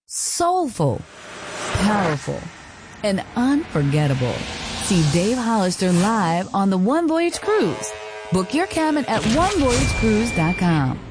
soulful, powerful, and unforgettable. See Dave Hollister live on the One Voyage Cruise. Book your cabin at onevoyagecruise.com.